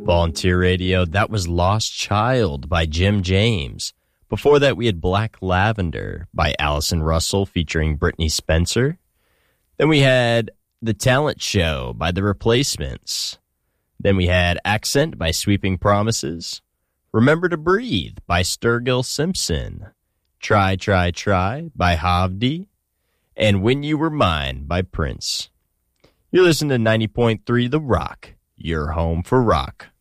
Volunteer Radio, that was Lost Child by Jim James. Before that, we had Black Lavender by Allison Russell featuring Brittany Spencer. Then we had The Talent Show by The Replacements. Then we had Accent by Sweeping Promises. Remember to Breathe by Sturgill Simpson. Try, Try, Try by Havdi. And When You Were Mine by Prince. You're listening to 90.3 The Rock, your home for rock.